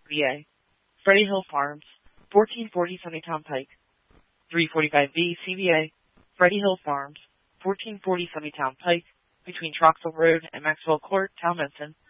VA. Freddie Hill Farms, 1440 Sunnytown Pike. 345B CVA, Freddie Hill Farms, 1440 Sunnytown Pike, between Troxel Road and Maxwell Court, Talmenton,